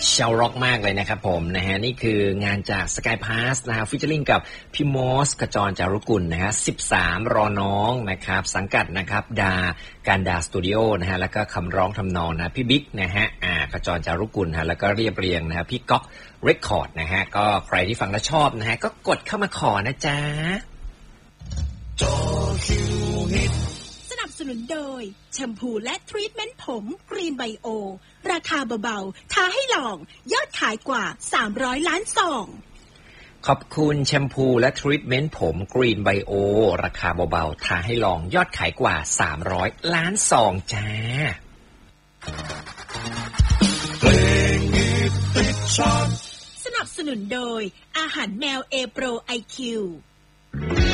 ชาวร็อกมากเลยนะครับผมนะฮะนี่คืองานจาก Sky Pass นะฮะฟีเจอริ่งกับพี่มอสขจรจารุกุลนะฮะ13รอน้องนะครับสังกัดนะครับการดาสตูดิโอนะฮะแล้วก็คำร้องทำนองนะพี่บิ๊กนะฮะขจรจารุกุลฮะแล้วก็เรียบเรียงนะฮะพี่ก๊อกเรคคอร์ดนะฮะก็ใครที่ฟังแล้วชอบนะฮะก็กดเข้ามาขอนะจ๊ะสนับสนุนโดยแชมพูและทรีทเมนต์ผมกรีนไบโอราคาเบาๆท้าให้ลองยอดขายกว่า300ล้านซองขอบคุณแชมพูและทรีทเมนต์ผมกรีนไบโอราคาเบาๆท้าให้ลองยอดขายกว่า300ล้านซองจ้าสนับสนุนโดยอาหารแมวเอโปรไอคิว